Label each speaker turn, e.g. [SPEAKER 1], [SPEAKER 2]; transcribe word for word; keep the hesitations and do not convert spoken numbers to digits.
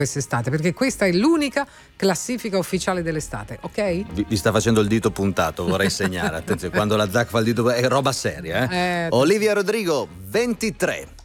[SPEAKER 1] quest'estate, perché questa è l'unica classifica ufficiale dell'estate, ok?
[SPEAKER 2] Vi, vi sta facendo il dito puntato, vorrei segnare, attenzione, quando la Z A C fa il dito è roba seria, eh? eh Olivia Rodrigo, ventitré.